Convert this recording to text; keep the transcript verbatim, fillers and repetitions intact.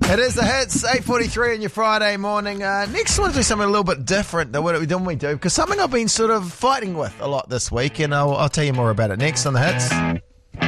It is the hits, eight forty-three on your Friday morning. Uh, next, I want to do something a little bit different than what we normally do, because something I've been sort of fighting with a lot this week, and I'll, I'll tell you more about it next on the hits.